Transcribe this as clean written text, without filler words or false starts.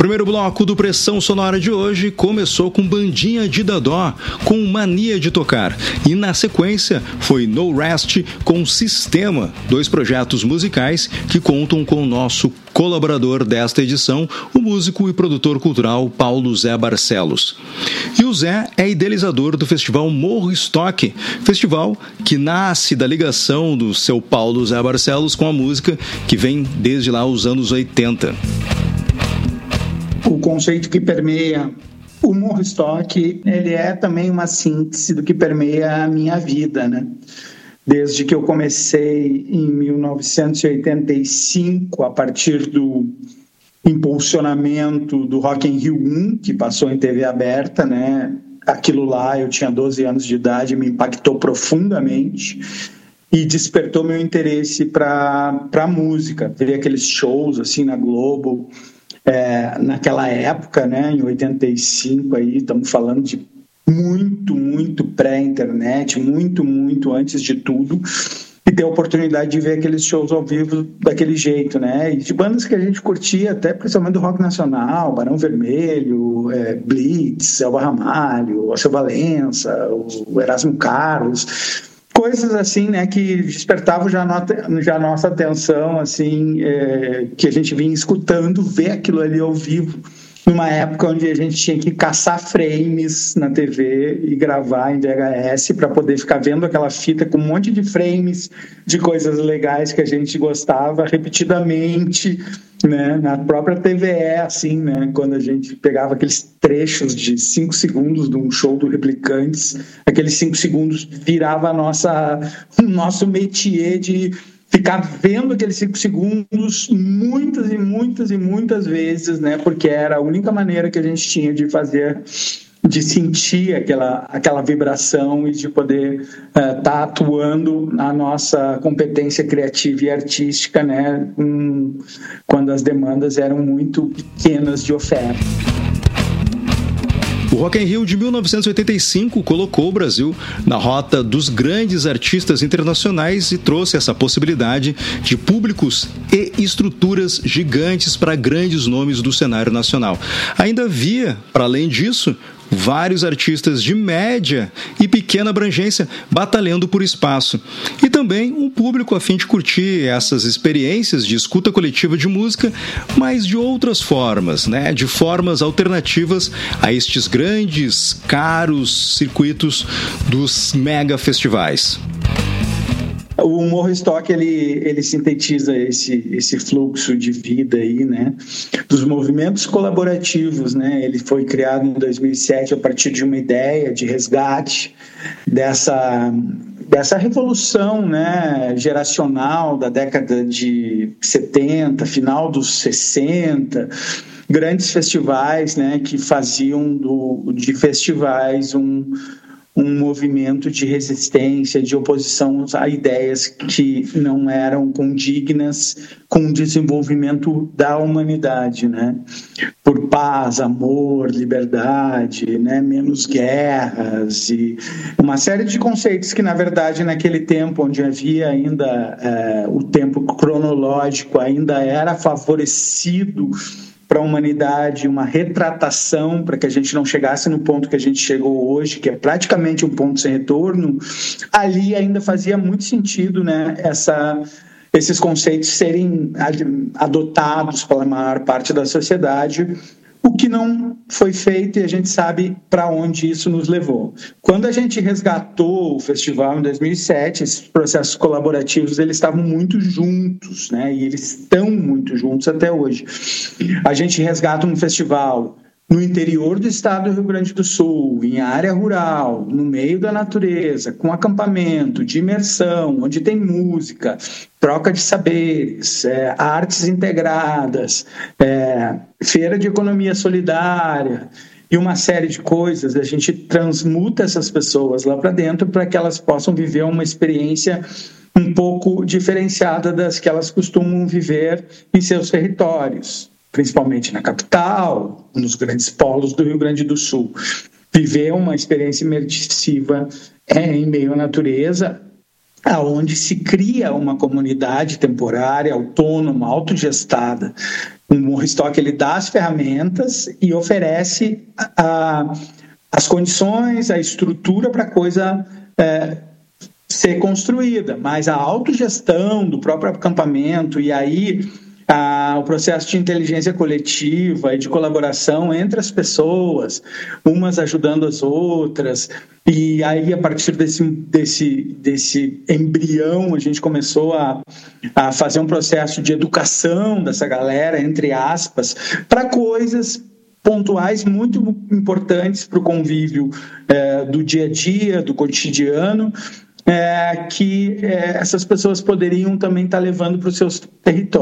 O primeiro bloco do Pressão Sonora de hoje começou com Bandinha de Dadó, com Mania de Tocar. E na sequência foi No Rest com Sistema, dois projetos musicais que contam com o nosso colaborador desta edição, o músico e produtor cultural Paulo Zé Barcelos. E o Zé é idealizador do festival Morro Estoque, festival que nasce da ligação do seu Paulo Zé Barcelos com a música que vem desde lá os anos 80. O conceito que permeia o Morro Estoque, ele é também uma síntese do que permeia a minha vida, né? Desde que eu comecei em 1985, a partir do impulsionamento do Rock in Rio 1, que passou em TV aberta, né? Aquilo lá, eu tinha 12 anos de idade, me impactou profundamente e despertou meu interesse para música. Ver aqueles shows assim na Globo, naquela época, né? Em 85, aí, estamos falando de muito pré-internet, muito antes de tudo, e ter a oportunidade de ver aqueles shows ao vivo daquele jeito, né? E de bandas que a gente curtia, até principalmente do rock nacional, Barão Vermelho, Blitz, Elba Ramalho, Alceu Valença, o Erasmo Carlos, coisas assim, né, que despertavam já a nossa atenção, assim, que a gente vinha escutando, ver aquilo ali ao vivo, numa época onde a gente tinha que caçar frames na TV e gravar em VHS para poder ficar vendo aquela fita com um monte de frames de coisas legais que a gente gostava repetidamente, né, na própria TVE, assim, né, quando a gente pegava aqueles trechos de 5 segundos de um show do Replicantes, aqueles 5 segundos virava o nosso métier de ficar vendo aqueles 5 segundos muitas vezes, né? Porque era a única maneira que a gente tinha de fazer, de sentir aquela vibração e de poder tá atuando na nossa competência criativa e artística, né? Quando as demandas eram muito pequenas de oferta. O Rock in Rio de 1985 colocou o Brasil na rota dos grandes artistas internacionais e trouxe essa possibilidade de públicos e estruturas gigantes para grandes nomes do cenário nacional. Ainda havia, para além disso, vários artistas de média e pequena abrangência batalhando por espaço. E também um público a fim de curtir essas experiências de escuta coletiva de música, mas de outras formas, né? De formas alternativas a estes grandes, caros circuitos dos mega festivais. O Morro Estoque, ele sintetiza esse fluxo de vida aí, né, dos movimentos colaborativos, né? Ele foi criado em 2007 a partir de uma ideia de resgate dessa revolução, né, geracional da década de 70, final dos 60, grandes festivais, né, que faziam de festivais um movimento de resistência, de oposição a ideias que não eram condignas com o desenvolvimento da humanidade, né? Por paz, amor, liberdade, né? Menos guerras e uma série de conceitos que, na verdade, naquele tempo onde havia ainda o tempo cronológico ainda era favorecido para a humanidade, uma retratação para que a gente não chegasse no ponto que a gente chegou hoje, que é praticamente um ponto sem retorno, ali ainda fazia muito sentido, né, esses conceitos serem adotados pela maior parte da sociedade, o que não foi feito e a gente sabe para onde isso nos levou. Quando a gente resgatou o festival em 2007, esses processos colaborativos eles estavam muito juntos, né? E eles estão muito juntos até hoje. A gente resgata um festival no interior do estado do Rio Grande do Sul, em área rural, no meio da natureza, com acampamento, de imersão, onde tem música, troca de saberes, artes integradas, feira de economia solidária e uma série de coisas. A gente transmuta essas pessoas lá para dentro para que elas possam viver uma experiência um pouco diferenciada das que elas costumam viver em seus territórios, principalmente na capital, nos grandes polos do Rio Grande do Sul. Viver uma experiência imersiva em meio à natureza, aonde se cria uma comunidade temporária, autônoma, autogestada, O Morro Stock, ele dá as ferramentas e oferece as condições, a estrutura para a coisa ser construída, mas a autogestão do próprio acampamento e aí o processo de inteligência coletiva e de colaboração entre as pessoas, umas ajudando as outras, e aí a partir desse embrião a gente começou a fazer um processo de educação dessa galera, entre aspas, para coisas pontuais muito importantes para o convívio do dia a dia, do cotidiano, que essas pessoas poderiam também estar levando para os seus territórios.